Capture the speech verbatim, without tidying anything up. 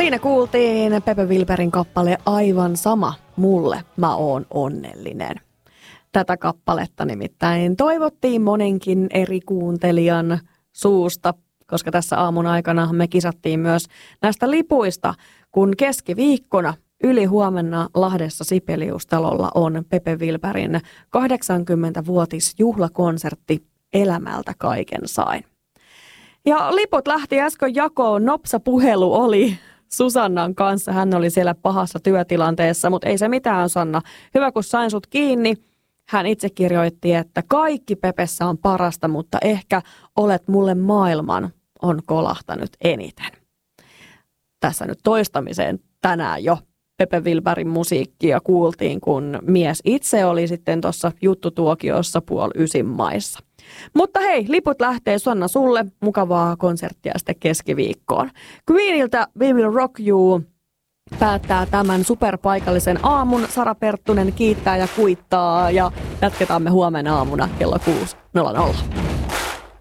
Siinä kuultiin Pepe Wilbergin kappale Aivan sama, mulle mä oon onnellinen. Tätä kappaletta nimittäin toivottiin monenkin eri kuuntelijan suusta, koska tässä aamun aikana me kisattiin myös näistä lipuista, kun keskiviikkona yli huomenna Lahdessa Sibeliustalolla on Pepe Wilbergin kahdeksankymmentävuotisjuhlakonsertti Elämältä kaiken sain. Ja liput lähti äsken jakoon, nopsa puhelu oli Susannan kanssa. Hän oli siellä pahassa työtilanteessa, mutta ei se mitään, Sanna. Hyvä, kun sain sut kiinni. Hän itse kirjoitti, että kaikki Pepessä on parasta, mutta ehkä olet mulle maailman on kolahtanut eniten. Tässä nyt toistamiseen tänään jo Pepe Wilbergin musiikkia kuultiin, kun mies itse oli sitten tuossa juttutuokiossa puoli ysin maissa. Mutta hei, liput lähtee Sanna sulle. Mukavaa konserttia sitten keskiviikkoon. Queeniltä We Will Rock You päättää tämän superpaikallisen aamun. Sara Perttunen kiittää ja kuittaa ja jatketaan me huomenna aamuna kello kuusi nolla nolla.